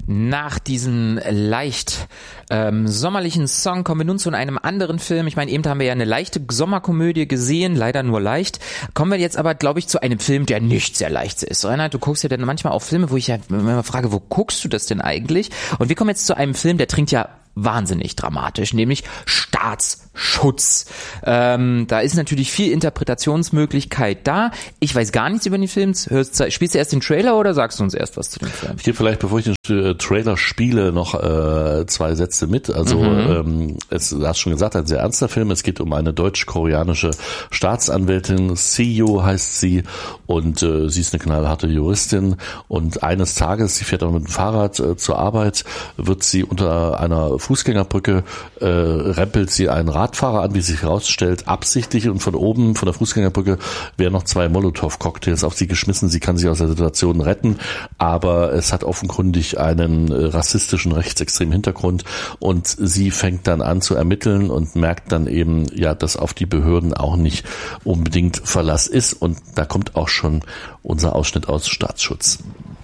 Nach diesem leicht sommerlichen Song kommen wir nun zu einem anderen Film. Ich meine, eben haben wir ja eine leichte Sommerkomödie gesehen, leider nur leicht. Kommen wir jetzt aber, glaube ich, zu einem Film, der nicht sehr leicht ist. Reinhard, du guckst ja dann manchmal auch Filme, wo ich ja immer frage, wo guckst du das denn eigentlich? Und wir kommen jetzt zu einem Film, der trinkt ja wahnsinnig dramatisch, nämlich Staatsschutz. Da ist natürlich viel Interpretationsmöglichkeit da. Ich weiß gar nichts über den Film. Spielst du erst den Trailer oder sagst du uns erst was zu dem Film? Ich gebe vielleicht, bevor ich den Trailer spiele, noch 2 Sätze mit. Also du hast schon gesagt, ein sehr ernster Film. Es geht um eine deutsch-koreanische Staatsanwältin. Seo heißt sie und sie ist eine knallharte Juristin. Und eines Tages, sie fährt auch mit dem Fahrrad zur Arbeit, wird sie unter einer Fußgängerbrücke rempelt sie einen Radfahrer an, wie sich herausstellt, absichtlich, und von oben, von der Fußgängerbrücke, werden noch 2 Molotow-Cocktails auf sie geschmissen. Sie kann sich aus der Situation retten, aber es hat offenkundig einen rassistischen, rechtsextremen Hintergrund und sie fängt dann an zu ermitteln und merkt dann eben, ja, dass auf die Behörden auch nicht unbedingt Verlass ist, und da kommt auch schon unser Ausschnitt aus Staatsschutz.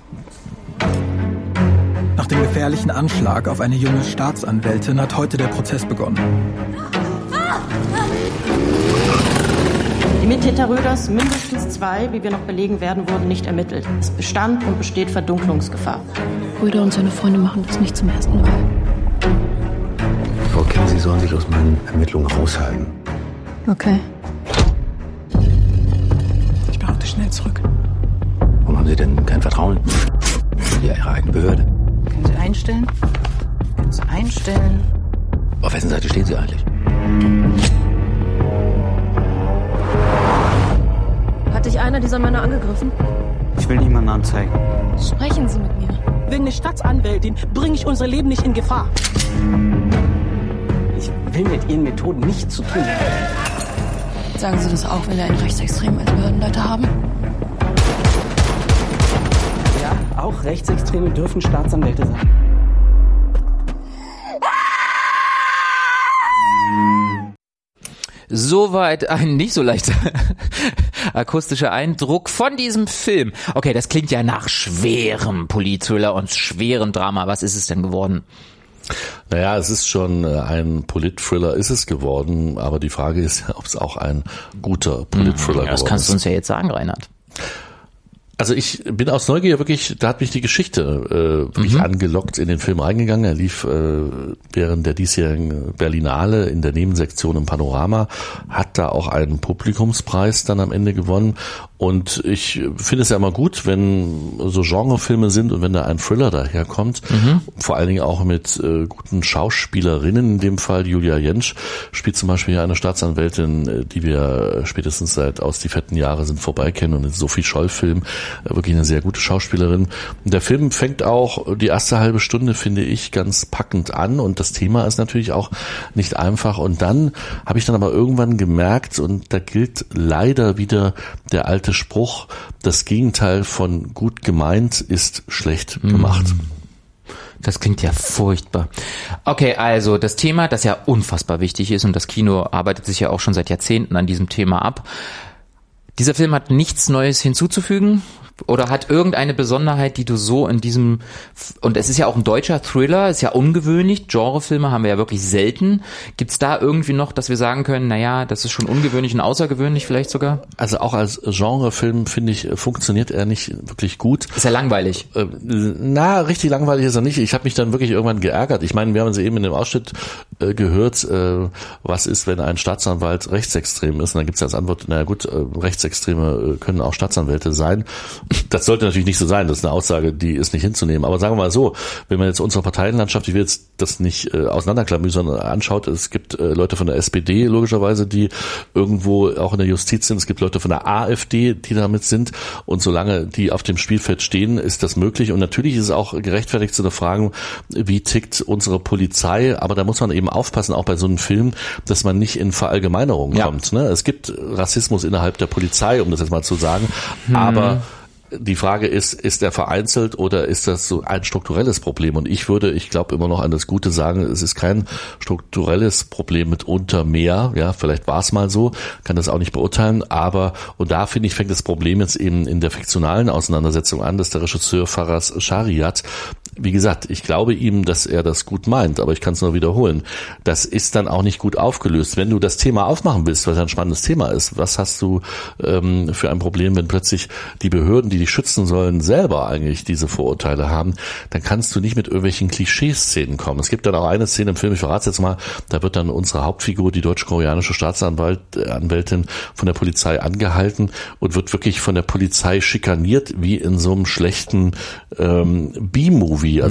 Nach dem gefährlichen Anschlag auf eine junge Staatsanwältin hat heute der Prozess begonnen. Die Mittäter Röders, mindestens 2, wie wir noch belegen werden, wurden nicht ermittelt. Es bestand und besteht Verdunklungsgefahr. Röder und seine Freunde machen das nicht zum ersten Mal. Frau Kim, Sie sollen sich aus meinen Ermittlungen raushalten. Okay. Ich behaupte schnell zurück. Warum haben Sie denn kein Vertrauen in Ihre eigene Behörde? Können Sie einstellen? Können Sie einstellen? Auf wessen Seite stehen Sie eigentlich? Hat dich einer dieser Männer angegriffen? Ich will niemanden anzeigen. Sprechen Sie mit mir. Wegen der Staatsanwältin bringe ich unser Leben nicht in Gefahr. Ich will mit Ihren Methoden nichts zu tun haben. Sagen Sie das auch, wenn wir einen Rechtsextremen als Behördenleiter haben? Ja, auch Rechtsextreme dürfen Staatsanwälte sein. Soweit ein nicht so leichter akustischer Eindruck von diesem Film. Okay, das klingt ja nach schwerem Politthriller und schwerem Drama. Was ist es denn geworden? Naja, es ist schon ein Politthriller, ist es geworden, aber die Frage ist ja, ob es auch ein guter Politthriller geworden ist. Das kannst du uns ja jetzt sagen, Reinhard. Also ich bin aus Neugier wirklich, da hat mich die Geschichte wirklich angelockt, in den Film reingegangen. Er lief während der diesjährigen Berlinale in der Nebensektion im Panorama, hat da auch einen Publikumspreis dann am Ende gewonnen. Und ich finde es ja immer gut, wenn so Genrefilme sind und wenn da ein Thriller daherkommt, vor allen Dingen auch mit guten Schauspielerinnen. In dem Fall Julia Jentsch spielt zum Beispiel eine Staatsanwältin, die wir spätestens seit Aus die fetten Jahre sind vorbei kennen, und in Sophie Scholl-Film wirklich eine sehr gute Schauspielerin. Und der Film fängt auch die erste halbe Stunde, finde ich, ganz packend an, und das Thema ist natürlich auch nicht einfach. Und dann habe ich dann aber irgendwann gemerkt, und da gilt leider wieder der alte Spruch, das Gegenteil von gut gemeint ist schlecht gemacht. Das klingt ja furchtbar. Okay, also das Thema, das ja unfassbar wichtig ist, und das Kino arbeitet sich ja auch schon seit Jahrzehnten an diesem Thema ab. Dieser Film hat nichts Neues hinzuzufügen oder hat irgendeine Besonderheit, die du so in diesem, und es ist ja auch ein deutscher Thriller, ist ja ungewöhnlich, Genrefilme haben wir ja wirklich selten. Gibt's da irgendwie noch, dass wir sagen können, naja, das ist schon ungewöhnlich und außergewöhnlich vielleicht sogar? Also auch als Genrefilm, finde ich, funktioniert er nicht wirklich gut. Ist er langweilig? Richtig langweilig ist er nicht. Ich habe mich dann wirklich irgendwann geärgert. Ich meine, wir haben es eben in dem Ausschnitt gehört, was ist, wenn ein Staatsanwalt rechtsextrem ist. Und dann gibt es als Antwort, naja gut, Rechtsextreme können auch Staatsanwälte sein. Das sollte natürlich nicht so sein. Das ist eine Aussage, die ist nicht hinzunehmen. Aber sagen wir mal so, wenn man jetzt unsere Parteienlandschaft, ich will jetzt das nicht auseinanderklamüsern, anschaut, es gibt Leute von der SPD logischerweise, die irgendwo auch in der Justiz sind. Es gibt Leute von der AfD, die damit sind. Und solange die auf dem Spielfeld stehen, ist das möglich. Und natürlich ist es auch gerechtfertigt zu fragen, wie tickt unsere Polizei. Aber da muss man eben aufpassen, auch bei so einem Film, dass man nicht in Verallgemeinerungen kommt. Ne? Es gibt Rassismus innerhalb der Polizei, um das jetzt mal zu sagen. Aber die Frage ist er vereinzelt oder ist das so ein strukturelles Problem? Und ich glaube immer noch an das Gute sagen, es ist kein strukturelles Problem mitunter mehr. Ja, vielleicht war es mal so, kann das auch nicht beurteilen. Aber, und da finde ich, fängt das Problem jetzt eben in der fiktionalen Auseinandersetzung an, dass der Regisseur Faraz Shariat wie gesagt, ich glaube ihm, dass er das gut meint, aber ich kann es nur wiederholen. Das ist dann auch nicht gut aufgelöst. Wenn du das Thema aufmachen willst, weil es ein spannendes Thema ist, was hast du für ein Problem, wenn plötzlich die Behörden, die dich schützen sollen, selber eigentlich diese Vorurteile haben, dann kannst du nicht mit irgendwelchen Klischeeszenen kommen. Es gibt dann auch eine Szene im Film, ich verrate es jetzt mal, da wird dann unsere Hauptfigur, die deutsch-koreanische Staatsanwältin, von der Polizei angehalten und wird wirklich von der Polizei schikaniert, wie in so einem schlechten B-Movie.